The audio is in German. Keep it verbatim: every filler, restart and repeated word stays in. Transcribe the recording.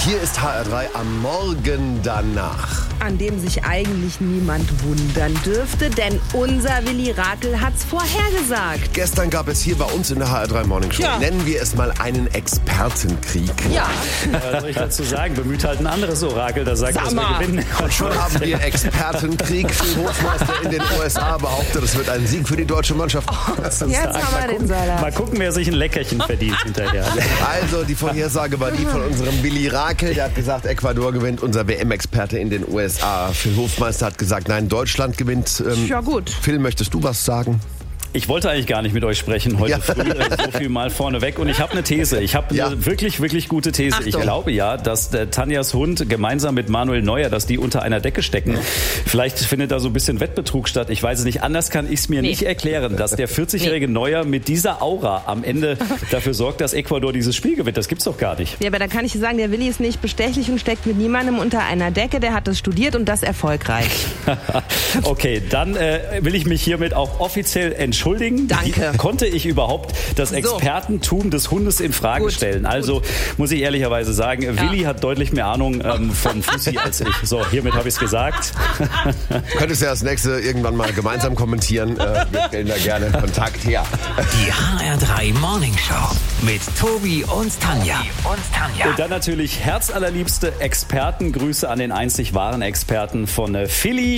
Hier ist H R drei am Morgen danach. An dem sich eigentlich niemand wundern dürfte, denn unser Willi Rakel hat's vorhergesagt. Gestern gab es hier bei uns in der H R drei Morning Show, Ja. nennen wir es mal einen Expertenkrieg. Ja, Was soll ich dazu sagen? Bemüht halt ein anderes Orakel, das sagt, Sag dass wir mal. gewinnen. Und schon haben wir Expertenkrieg. Phil Hofmeister in den U S A behauptet, es wird ein Sieg für die deutsche Mannschaft. jetzt haben wir den Mal Salat. gucken, wer sich ein Leckerchen verdient hinterher. Also die Vorhersage war die von unserem Willi Rakel. Der hat gesagt, Ecuador gewinnt. Unser W M-Experte in den U S A, Phil Hofmeister, hat gesagt, nein, Deutschland gewinnt. Ähm, Ja, gut. Phil, möchtest du was sagen? Ich wollte eigentlich gar nicht mit euch sprechen heute Ja. früh, so viel mal vorneweg. Und ich habe eine These. Ich habe Ja. eine wirklich, wirklich gute These. Ich Achtung. glaube ja, dass der Tanjas Hund gemeinsam mit Manuel Neuer, dass die unter einer Decke stecken. Vielleicht findet da so ein bisschen Wettbetrug statt. Ich weiß es nicht. Anders kann ich es mir Nee. nicht erklären, dass der vierzigjährige Neuer mit dieser Aura am Ende dafür sorgt, dass Ecuador dieses Spiel gewinnt. Das gibt's doch gar nicht. Ja, aber da kann ich dir sagen, der Willi ist nicht bestechlich und steckt mit niemandem unter einer Decke. Der hat das studiert und das erfolgreich. Okay, dann äh, will ich mich hiermit auch offiziell entschuldigen. Danke. Wie konnte ich überhaupt das So. Expertentum des Hundes in Frage Gut, stellen? Also muss ich ehrlicherweise sagen, Willi Ja. hat deutlich mehr Ahnung ähm, von Fussi als ich. So, hiermit habe ich es gesagt. Du könntest ja das nächste irgendwann mal gemeinsam kommentieren. Äh, wir stellen da gerne Kontakt her. Die H R drei Morning Show mit Tobi und Tanja. Und Tanja. Und dann natürlich herzallerliebste Expertengrüße an den einzig wahren Experten von äh, Philly.